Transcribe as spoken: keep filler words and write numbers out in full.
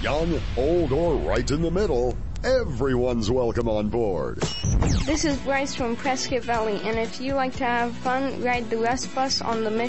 Young, old, or right in the middle, everyone's welcome on board. This is Bryce from Prescott Valley, and if you like to have fun, ride the West Bus on the Mission